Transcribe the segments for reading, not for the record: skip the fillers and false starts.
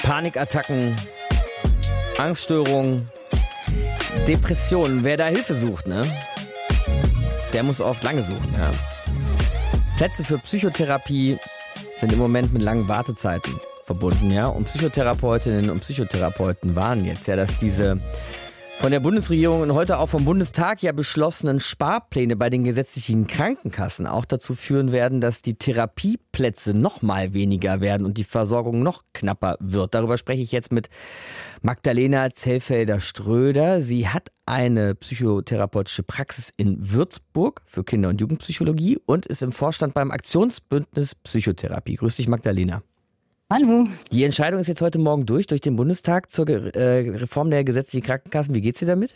Panikattacken, Angststörungen, Depressionen. Wer da Hilfe sucht, ne? Der muss oft lange suchen, ja. Plätze für Psychotherapie sind im Moment mit langen Wartezeiten verbunden, ja. Und Psychotherapeutinnen und Psychotherapeuten warnen jetzt, ja, dass diese von der Bundesregierung und heute auch vom Bundestag ja beschlossenen Sparpläne bei den gesetzlichen Krankenkassen auch dazu führen werden, dass die Therapieplätze noch mal weniger werden und die Versorgung noch knapper wird. Darüber spreche ich jetzt mit Magdalena Zellfelder-Ströder. Sie hat eine psychotherapeutische Praxis in Würzburg für Kinder- und Jugendpsychologie und ist im Vorstand beim Aktionsbündnis Psychotherapie. Grüß dich, Magdalena. Hallo. Die Entscheidung ist jetzt heute Morgen durch den Bundestag zur Reform der gesetzlichen Krankenkassen. Wie geht's dir damit?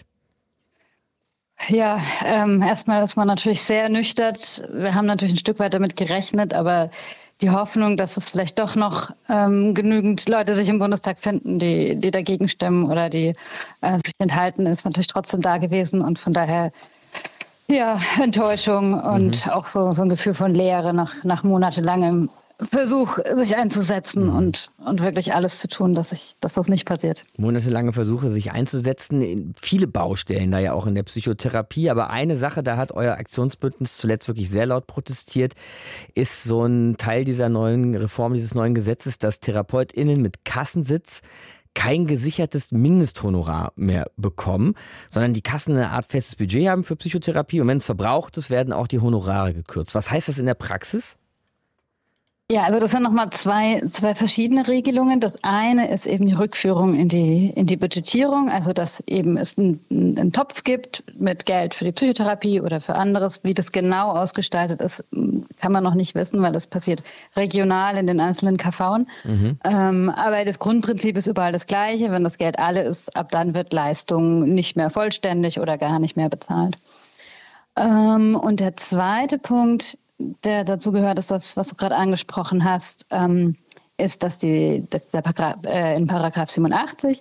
Ja, erstmal ist man natürlich sehr ernüchtert. Wir haben natürlich ein Stück weit damit gerechnet, aber die Hoffnung, dass es vielleicht doch noch genügend Leute sich im Bundestag finden, die dagegen stimmen oder die sich enthalten, ist natürlich trotzdem da gewesen. Und von daher, ja, Enttäuschung und auch so ein Gefühl von Leere nach monatelangem Versuch, sich einzusetzen und wirklich alles zu tun, dass das nicht passiert. Monatelange Versuche, sich einzusetzen. Viele Baustellen da ja auch in der Psychotherapie. Aber eine Sache, da hat euer Aktionsbündnis zuletzt wirklich sehr laut protestiert, ist so ein Teil dieser neuen Reform, dieses neuen Gesetzes, dass TherapeutInnen mit Kassensitz kein gesichertes Mindesthonorar mehr bekommen, sondern die Kassen eine Art festes Budget haben für Psychotherapie. Und wenn es verbraucht ist, werden auch die Honorare gekürzt. Was heißt das in der Praxis? Ja, also das sind nochmal zwei verschiedene Regelungen. Das eine ist eben die Rückführung in die Budgetierung, also dass eben es einen Topf gibt mit Geld für die Psychotherapie oder für anderes. Wie das genau ausgestaltet ist, kann man noch nicht wissen, weil das passiert regional in den einzelnen KVen. Aber das Grundprinzip ist überall das Gleiche. Wenn das Geld alle ist, ab dann wird Leistung nicht mehr vollständig oder gar nicht mehr bezahlt. Und der zweite Punkt, der dazu gehört, ist das, was du gerade angesprochen hast, ist, dass in Paragraph 87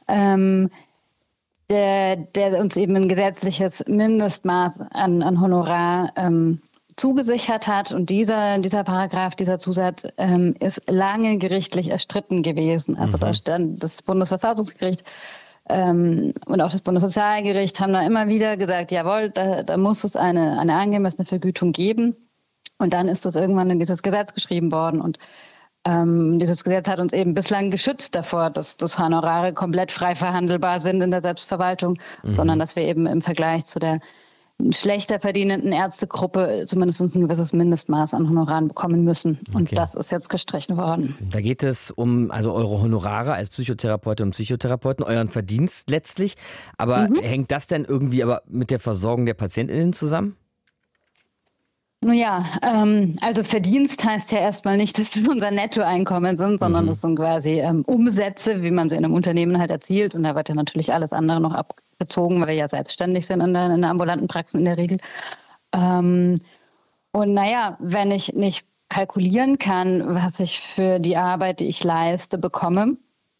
der uns eben ein gesetzliches Mindestmaß an Honorar zugesichert hat. Und dieser Paragraph, dieser Zusatz ist lange gerichtlich erstritten gewesen. Also da stand das Bundesverfassungsgericht und auch das Bundessozialgericht haben da immer wieder gesagt, jawohl, da muss es eine angemessene Vergütung geben. Und dann ist das irgendwann in dieses Gesetz geschrieben worden. Und dieses Gesetz hat uns eben bislang geschützt davor, dass Honorare komplett frei verhandelbar sind in der Selbstverwaltung, sondern dass wir eben im Vergleich zu der schlechter verdienenden Ärztegruppe zumindest ein gewisses Mindestmaß an Honoraren bekommen müssen. Und das ist jetzt gestrichen worden. Da geht es um eure Honorare als Psychotherapeutinnen und Psychotherapeuten, euren Verdienst letztlich. Aber hängt das denn irgendwie aber mit der Versorgung der PatientInnen zusammen? Nun ja, also Verdienst heißt ja erstmal nicht, dass das unser Nettoeinkommen sind, sondern das sind quasi Umsätze, wie man sie in einem Unternehmen halt erzielt. Und da wird ja natürlich alles andere noch abgezogen, weil wir ja selbstständig sind in der ambulanten Praxis in der Regel. Und naja, wenn ich nicht kalkulieren kann, was ich für die Arbeit, die ich leiste, bekomme,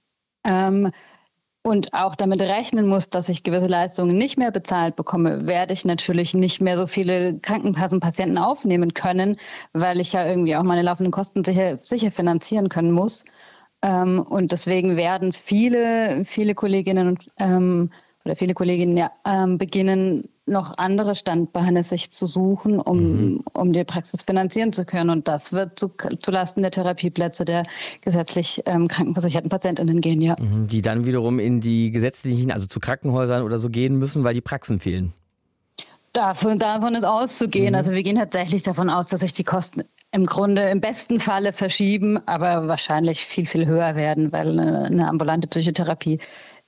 und auch damit rechnen muss, dass ich gewisse Leistungen nicht mehr bezahlt bekomme, werde ich natürlich nicht mehr so viele Krankenkassenpatienten aufnehmen können, weil ich ja irgendwie auch meine laufenden Kosten sicher finanzieren können muss. Und deswegen werden viele Kolleginnen oder viele Kolleginnen beginnen, noch andere Standbeine sich zu suchen, um die Praxis finanzieren zu können. Und das wird zulasten der Therapieplätze der gesetzlich krankenversicherten PatientInnen gehen, ja. Die dann wiederum in die gesetzlichen, also zu Krankenhäusern oder so gehen müssen, weil die Praxen fehlen. Davon ist auszugehen. Also wir gehen tatsächlich davon aus, dass sich die Kosten im Grunde im besten Falle verschieben, aber wahrscheinlich viel, viel höher werden, weil eine ambulante Psychotherapie